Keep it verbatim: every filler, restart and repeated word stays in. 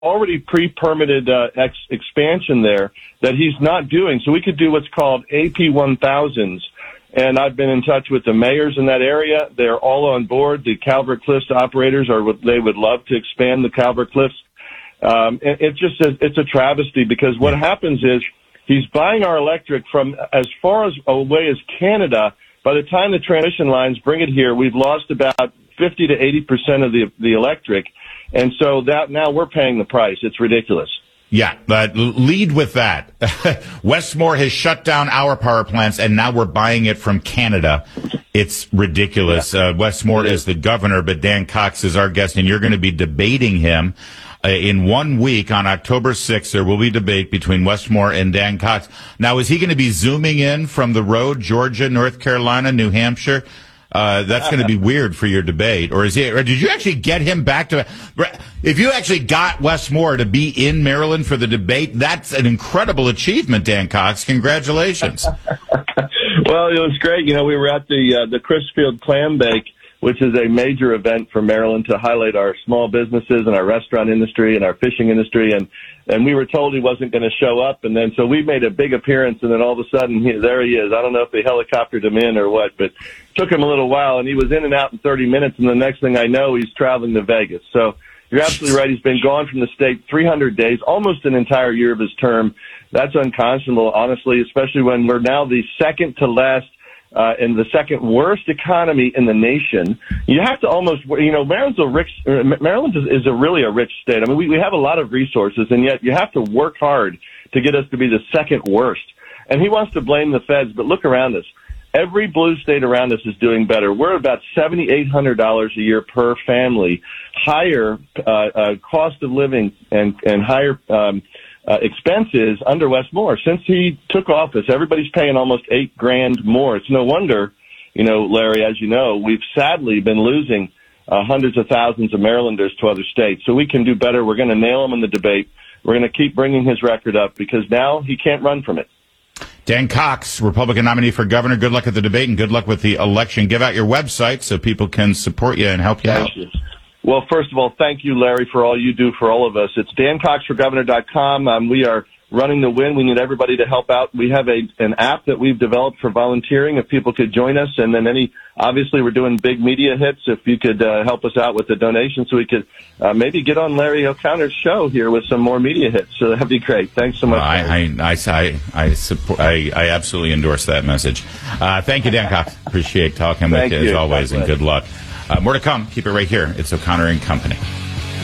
already pre-permitted uh, ex- expansion there that he's not doing. So we could do what's called A P one thousands. And I've been in touch with the mayors in that area. They're all on board. The Calvert Cliffs operators are, they would love to expand the Calvert Cliffs. Um, it, it's just a, it's a travesty because what happens is he's buying our electric from as far as away as Canada. By the time the transmission lines bring it here, we've lost about fifty to eighty percent of the the electric. And so that now we're paying the price. It's ridiculous. Yeah, but lead with that. Westmore has shut down our power plants, and now we're buying it from Canada. It's ridiculous. Yeah. Uh, Westmore is the governor, but Dan Cox is our guest, and you're going to be debating him. Uh, in one week, on October sixth, there will be debate between Westmore and Dan Cox. Now, is he going to be zooming in from the road, Georgia, North Carolina, New Hampshire? Uh, that's going to be weird for your debate. Or is he, or did you actually get him back to, if you actually got Westmore to be in Maryland for the debate, that's an incredible achievement, Dan Cox. Congratulations. Well, it was great. You know, we were at the, uh, the Crisfield Clam Bake, which is a major event for Maryland to highlight our small businesses and our restaurant industry and our fishing industry. And, and we were told he wasn't going to show up. And then so we made a big appearance, and then all of a sudden, he, there he is. I don't know if they helicoptered him in or what, but it took him a little while, and he was in and out in thirty minutes. And the next thing I know, he's traveling to Vegas. So you're absolutely right. He's been gone from the state three hundred days, almost an entire year of his term. That's unconscionable, honestly, especially when we're now the second to last Uh, and the second worst economy in the nation. You have to almost, you know, Maryland's a rich, Maryland is, is a really a rich state. I mean, we, we have a lot of resources, and yet you have to work hard to get us to be the second worst. And he wants to blame the feds, but look around us. Every blue state around us is doing better. We're about seven thousand eight hundred dollars a year per family, higher uh, uh, cost of living and, and higher um Uh, expenses under Westmore. Since he took office, everybody's paying almost eight grand more. It's no wonder, you know, Larry, as you know, we've sadly been losing uh, hundreds of thousands of Marylanders to other states. So we can do better. We're going to nail him in the debate. We're going to keep bringing his record up because now he can't run from it. Dan Cox, Republican nominee for governor. Good luck at the debate and good luck with the election. Give out your website so people can support you and help you Thank out. You. Well, first of all, thank you, Larry, for all you do for all of us. It's dan cox for governor dot com. Um, we are running the win. We need everybody to help out. We have a an app that we've developed for volunteering if people could join us. And then any, obviously, we're doing big media hits. If you could uh, help us out with the donation so we could uh, maybe get on Larry O'Connor's show here with some more media hits. So that'd be great. Thanks so much. Well, I, I, I, I, support, I, I absolutely endorse that message. Uh, thank you, Dan Cox. Appreciate talking with Thank you, you as always, and good luck. Uh, more to come. Keep it right here. It's O'Connor and Company.